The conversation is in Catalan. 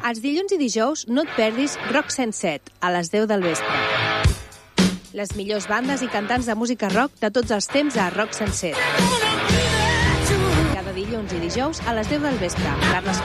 Els dilluns i dijous no et perdis Rock 107, a les 10 del vespre. Les millors bandes i cantants de música rock de tots els temps a Rock 107. Cada dilluns i dijous a les 10 del vespre. Carles